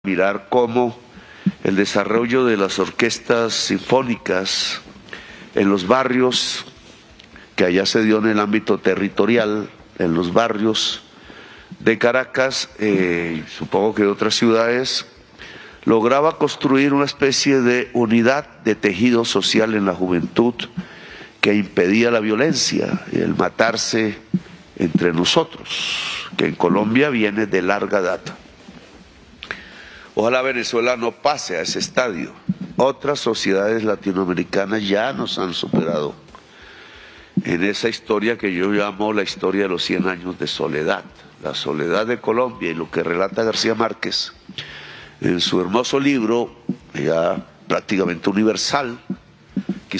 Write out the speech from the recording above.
mirar cómo el desarrollo de las orquestas sinfónicas en los barrios, que allá se dio en el ámbito territorial, en los barrios de Caracas, supongo que de otras ciudades, lograba construir una especie de unidad de tejido social en la juventud que impedía la violencia y el matarse entre nosotros, que en Colombia viene de larga data. Ojalá Venezuela no pase a ese estadio. Otras sociedades latinoamericanas ya nos han superado en esa historia que yo llamo la historia de los 100 años de soledad. La soledad de Colombia y lo que relata García Márquez en su hermoso libro, ya prácticamente universal,